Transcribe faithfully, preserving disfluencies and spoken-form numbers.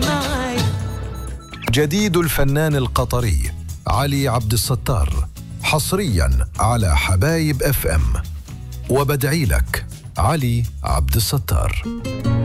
معي. جديد الفنان القطري علي عبد الستار حصريا على حبايب اف ام. وبدعي لك علي عبد الستار.